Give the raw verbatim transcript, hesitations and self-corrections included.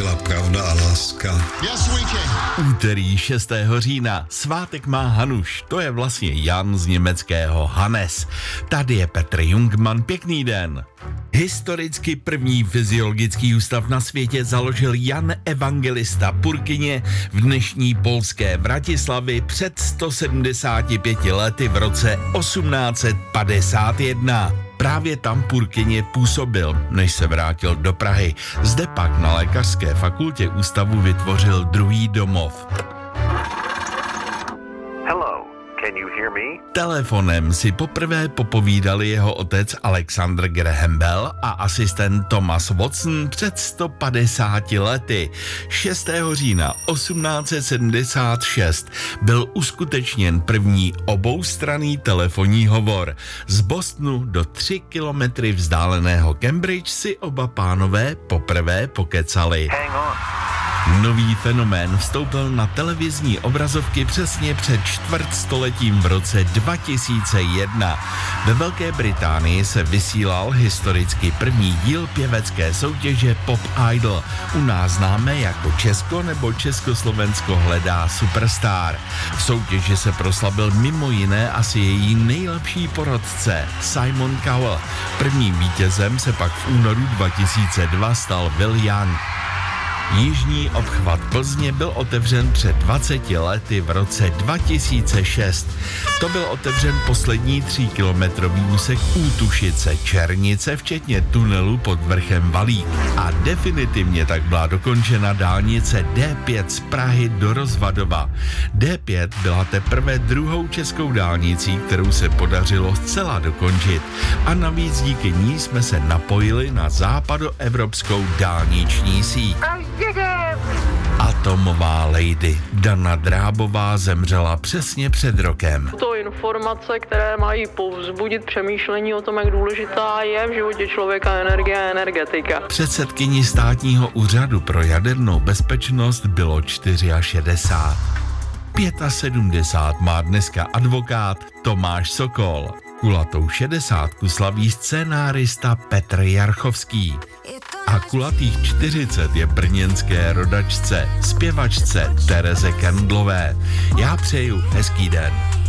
byla pravda a láska. Yes, we can. Úterý šestého října. Svátek má Hanuš. To je vlastně Jan z německého Hannes. Tady je Petr Jungmann. Pěkný den. Historicky první fyziologický ústav na světě založil Jan Evangelista Purkyně v dnešní polské Vratislavi před sto sedmdesáti pěti lety v roce osmnáct set padesát jedna. Právě tam Purkyně působil, než se vrátil do Prahy. Zde pak na lékařské fakultě ústavu vytvořil druhý domov. Hello, can you hear me? Telefonem si poprvé popovídali jeho otec Alexander Graham Bell a asistent Thomas Watson před sto padesáti lety. šestého října osmnáct set sedmdesát šest byl uskutečněn první oboustranný telefonní hovor. Z Bostonu do tři kilometry vzdáleného Cambridge si oba pánové poprvé pokecali. Hang on. Nový fenomén vstoupil na televizní obrazovky přesně před čtvrtstoletím v roce dva tisíce jedna. Ve Velké Británii se vysílal historicky první díl pěvecké soutěže Pop Idol. U nás známe jako Česko nebo Československo hledá superstar. V soutěži se proslavil mimo jiné asi její nejlepší porodce Simon Cowell. Prvním vítězem se pak v únoru dva tisíce dva stal Will Young. Jižní obchvat Plzně byl otevřen před dvaceti lety v roce dva tisíce šest. To byl otevřen poslední tříkilometrový úsek Útušice Černice, včetně tunelu pod vrchem Valík. A definitivně tak byla dokončena dálnice D pět z Prahy do Rozvadova. D pět byla teprve druhou českou dálnicí, kterou se podařilo zcela dokončit. A navíc díky ní jsme se napojili na západoevropskou dálniční síť. Atomová lady Dana Drábová zemřela přesně před rokem. To informace, které mají povzbudit přemýšlení o tom, jak důležitá je v životě člověka energie a energetika. Předsedkyni státního úřadu pro jadernou bezpečnost bylo šedesát čtyři. sedmdesát pět má dneska advokát Tomáš Sokol. Kulatou šedesátku slaví scénárista Petr Jarchovský. A kulatých čtyřicet je brněnské rodačce, zpěvačce Tereze Kendlové. Já přeju hezký den.